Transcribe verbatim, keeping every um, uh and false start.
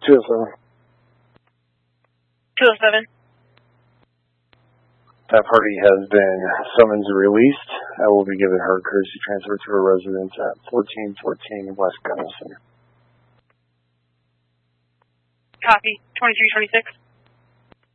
two oh seven. two oh seven. That party has been summoned and released. I will be giving her courtesy transfer to her residence at fourteen fourteen West Gunnison. Copy. twenty-three twenty-six.